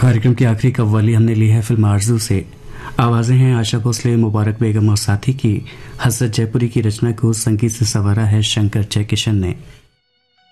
कार्यक्रम की आखिरी कव्वाली हमने ली है फिल्म आरज़ू से। आवाजें हैं आशा भोसले, मुबारक बेगम और साथी की। हजरत जयपुरी की रचना को संगीत से संवारा है शंकर जयकिशन ने।